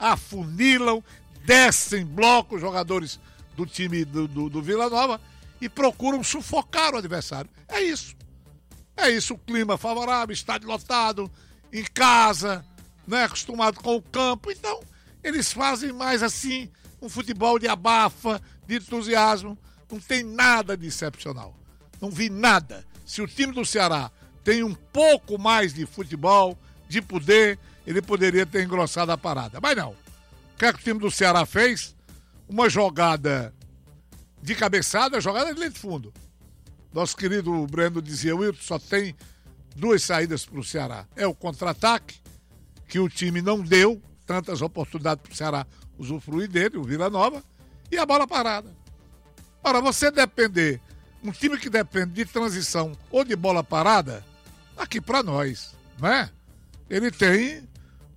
afunilam, descem bloco, jogadores do time do Vila Nova, e procuram sufocar o adversário. É isso. É isso, o clima favorável, estádio lotado, em casa, né, acostumado com o campo. Então, eles fazem mais assim, um futebol de abafa, de entusiasmo. Não tem nada de excepcional. Não vi nada. Se o time do Ceará tem um pouco mais de futebol, de poder, ele poderia ter engrossado a parada. Mas não. O que é que o time do Ceará fez? Uma jogada de cabeçada, jogada de linha de fundo. Nosso querido Breno dizia, Wilton, só tem duas saídas para o Ceará. É o contra-ataque, que o time não deu tantas oportunidades para o Ceará usufruir dele, o Vila Nova, e a bola parada. Ora, você depender, um time que depende de transição ou de bola parada, aqui para nós, né? Ele tem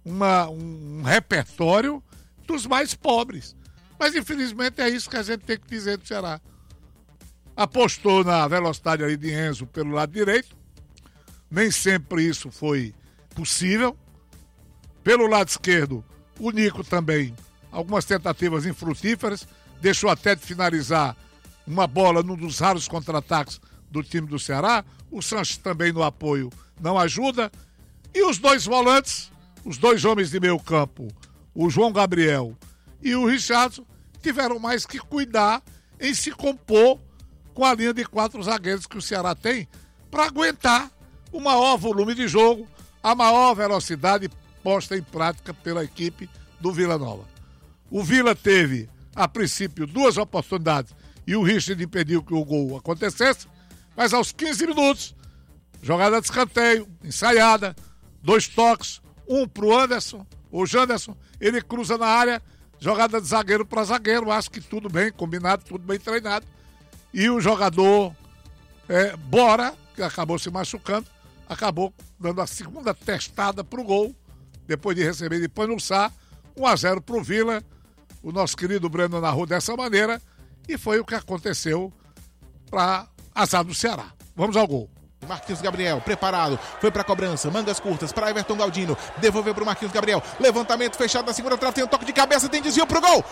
um repertório dos mais pobres. Mas, infelizmente, é isso que a gente tem que dizer do Ceará. Apostou na velocidade ali de Enzo pelo lado direito. Nem sempre isso foi possível. Pelo lado esquerdo, o Nico também, algumas tentativas infrutíferas. Deixou até de finalizar uma bola num dos raros contra-ataques do time do Ceará. O Sanches também no apoio não ajuda. E os dois volantes, os dois homens de meio campo, o João Gabriel e o Richardson, tiveram mais que cuidar em se compor com a linha de 4 zagueiros que o Ceará tem para aguentar o maior volume de jogo, a maior velocidade posta em prática pela equipe do Vila Nova. O Vila teve, a princípio, 2 oportunidades e o Richard impediu que o gol acontecesse, mas aos 15 minutos, jogada de escanteio, ensaiada, 2 toques, um pro Anderson, o Janderson, ele cruza na área, jogada de zagueiro para zagueiro, acho que tudo bem combinado, tudo bem treinado. E o jogador Bora, que acabou se machucando, acabou dando a segunda testada pro gol, depois de receber de Panussá, 1-0 pro Vila. O nosso querido Breno narrou dessa maneira, e foi o que aconteceu para azar do Ceará. Vamos ao gol. Marquinhos Gabriel, preparado, foi pra cobrança, mangas curtas para Everton Galdino, devolveu pro Marquinhos Gabriel, levantamento fechado na segunda trave, tem um toque de cabeça, tem desvio pro gol,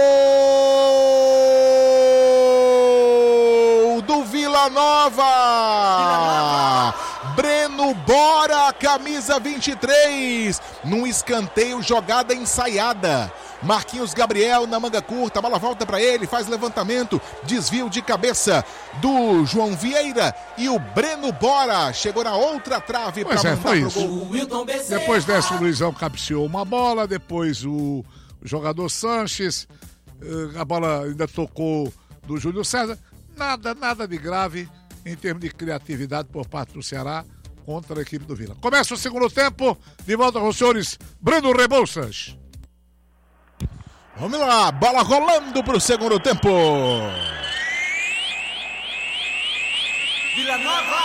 gol do Vila Nova, Breno Bora, camisa 23, num escanteio, jogada ensaiada, Marquinhos Gabriel na manga curta, a bola volta para ele, faz levantamento, desvio de cabeça do João Vieira e o Breno Bora chegou na outra trave para mandar pro gol. Depois dessa, o Luizão cabeceou uma bola, depois o jogador Sanches, a bola ainda tocou do Júlio César. Nada de grave em termos de criatividade por parte do Ceará contra a equipe do Vila. Começa o segundo tempo, de volta com os senhores Breno Rebouças. Vamos lá, bola rolando pro segundo tempo. Vila Nova.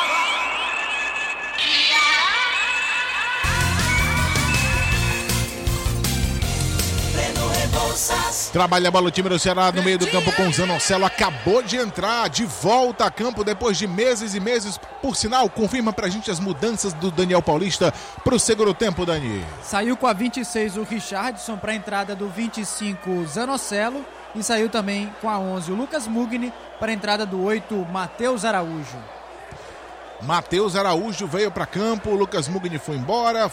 Breno Rebouças. Trabalha a bola o time do Ceará no meio do campo com o Zanocelo. Acabou de entrar de volta a campo depois de meses e meses. Por sinal, confirma pra gente as mudanças do Daniel Paulista pro segundo tempo, Dani. Saiu com a 26 o Richardson para a entrada do 25 Zanocelo. E saiu também com a 11 o Lucas Mugni para a entrada do 8 Matheus Araújo. Matheus Araújo veio para campo, o Lucas Mugni foi embora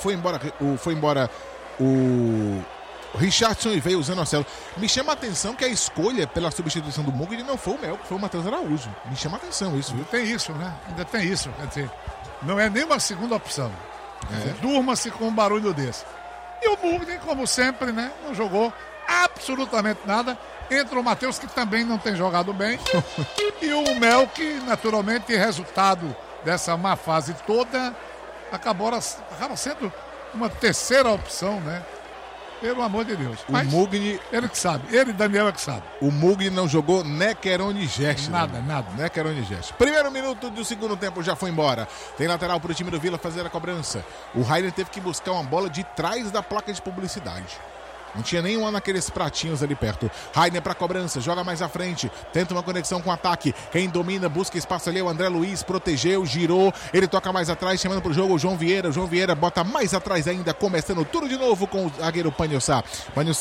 o Richardson e veio o Zanocelo. Me chama a atenção que a escolha pela substituição do Mugni não foi o Mel, foi o Matheus Araújo. Me chama a atenção isso, viu? Tem isso, né? Ainda tem isso, quer dizer, não é nem uma segunda opção. Durma-se com um barulho desse. E o Mugni, como sempre, né? Não jogou absolutamente nada. Entra o Matheus, que também não tem jogado bem. E o Mel, que naturalmente, resultado dessa má fase toda, acaba sendo uma terceira opção, né? Pelo amor de Deus. Mas o Mugni... ele que sabe. Ele e Daniel é que sabe. O Mugni não jogou Nequeroni Geste. Nada. Nequeroni Geste. Primeiro minuto do segundo tempo já foi embora. Tem lateral para o time do Vila fazer a cobrança. O Rainer teve que buscar uma bola de trás da placa de publicidade. Não tinha nenhuma naqueles pratinhos ali perto. Rainer para cobrança, joga mais à frente. Tenta uma conexão com o ataque. Quem domina, busca espaço ali. O André Luiz protegeu, girou. Ele toca mais atrás, chamando pro jogo o João Vieira. O João Vieira bota mais atrás ainda, começando tudo de novo com o zagueiro Panussá.